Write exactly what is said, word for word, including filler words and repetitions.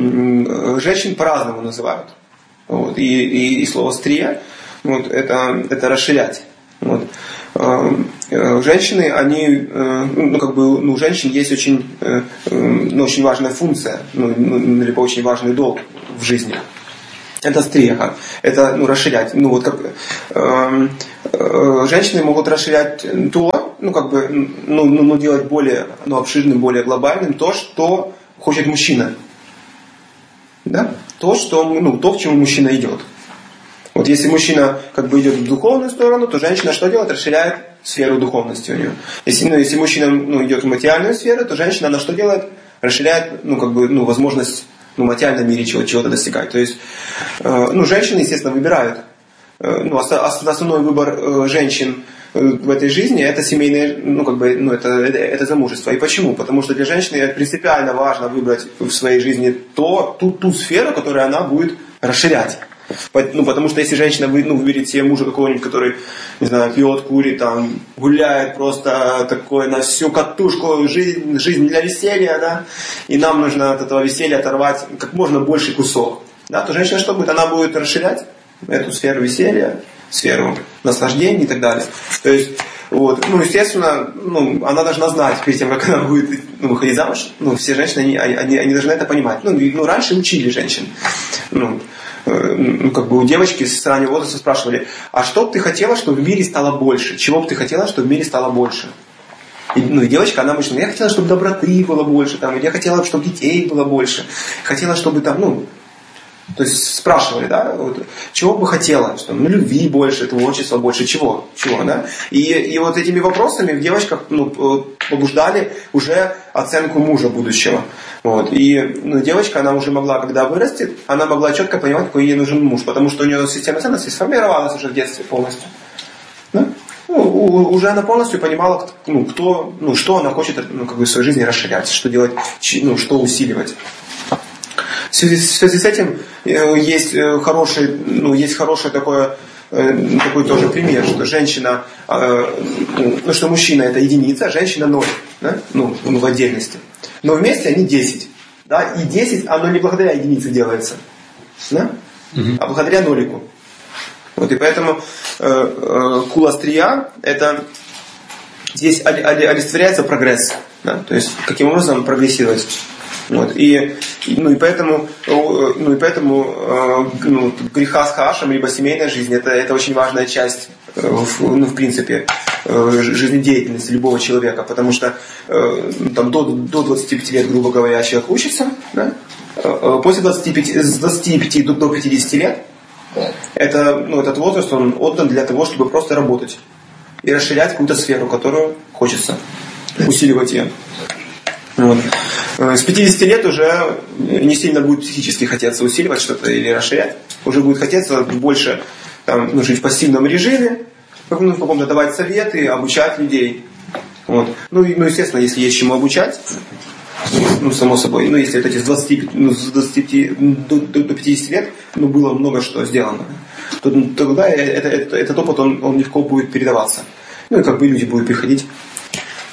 женщин по-разному называют. Вот. И, и, и слово «стрия» вот, это, это расширять. Вот. Женщины, они, ну, как бы, ну, у женщин есть очень, ну, очень важная функция, ну, либо очень важный долг в жизни. Это стриха, это, ну, расширять. Ну, вот как, э, э, женщины могут расширять то, ну, как бы, ну, ну, ну, делать более, ну, обширным, более глобальным то, что хочет мужчина. Да? То, что, ну, то, к чему мужчина идет. Вот если мужчина как бы идет в духовную сторону, то женщина что делает? Расширяет сферу духовности у нее. Если, ну, если мужчина, ну, идет в материальную сферу, то женщина она что делает? Расширяет, ну, как бы, ну, возможность, ну, в материальном мире чего- чего-то достигать. То есть, э, ну, женщины, естественно, выбирают. Э, ну, основной выбор э, женщин в этой жизни это семейное, ну, как бы, ну, это, это, это замужество. И почему? Потому что для женщины принципиально важно выбрать в своей жизни то, ту, ту сферу, которую она будет расширять. Ну, потому что если женщина, ну, выберет себе мужа какого-нибудь, который, не знаю, пьет, курит, там, гуляет просто такой на всю катушку, жизнь, жизнь для веселья, да, и нам нужно от этого веселья оторвать как можно больший кусок, да, то женщина что будет? Она будет расширять эту сферу веселья, сферу наслаждений и так далее. То есть, вот, ну, естественно, ну, она должна знать, перед тем, как она будет, ну, выходить замуж, ну, все женщины, они, они, они должны это понимать. Ну, ну, раньше учили женщин, ну, ну, как бы у девочки с раннего возраста спрашивали, а что бы ты хотела, чтобы в мире стало больше? Чего бы ты хотела, чтобы в мире стало больше? И, ну, и девочка, она обычно, я хотела, чтобы доброты было больше, там, я хотела, чтобы детей было больше, хотела, чтобы там, ну, то есть спрашивали, да, вот, чего бы хотела, что, ну, любви больше, творчества больше, чего, чего, да, и, и вот этими вопросами в девочках, ну, побуждали уже оценку мужа будущего, вот, и, ну, девочка, она уже могла, когда вырастет, она могла четко понимать, какой ей нужен муж, потому что у нее система ценностей сформировалась уже в детстве полностью, да? Ну, уже она полностью понимала, ну, кто, ну, что она хочет, ну, как бы в своей жизни расширять, что делать, ну, что усиливать. В связи, в связи с этим есть хороший, ну, есть хороший такой, такой тоже пример, что женщина, ну, что мужчина это единица, женщина ноль, да? Ну, в отдельности. Но вместе они десять. Да? И десять, оно не благодаря единице делается, да? Угу. А благодаря нолику. Вот, и поэтому э, э, куластрия это здесь олицетворяется прогресс. Да? То есть каким образом прогрессировать. Вот, и, ну, и поэтому, ну, и поэтому ну, греха с хашем, либо семейная жизнь, это, это очень важная часть, ну, в принципе, жизнедеятельности любого человека, потому что там, до, до двадцати пяти лет, грубо говоря, человек учится, да? После двадцати пяти, с двадцати пяти до, до пятидесяти лет это, ну, этот возраст он отдан для того, чтобы просто работать и расширять какую-то сферу, которую хочется, усиливать ее. Вот. С пятидесяти лет уже не сильно будет психически хотеться усиливать что-то или расширять. Уже будет хотеться больше там, ну, жить в пассивном режиме, ну, в каком-то давать советы, обучать людей. Вот. Ну, и, ну, естественно, если есть чему обучать, ну, само собой, ну, если это с двадцати пяти, ну, с двадцати пяти до, до, до пятидесяти лет, ну, было много что сделано, то тогда это, это, этот опыт, он, он легко будет передаваться. Ну, и как бы люди будут приходить